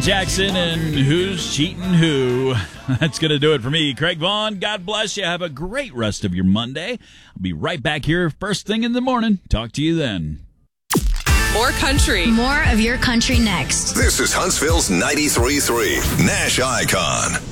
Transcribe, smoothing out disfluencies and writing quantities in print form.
Jackson and Who's Cheating Who. That's going to do it for me. Craig Vaughn, God bless you. Have a great rest of your Monday. I'll be right back here first thing in the morning. Talk to you then. More country. More of your country next. This is Huntsville's 93.3 Nash Icon.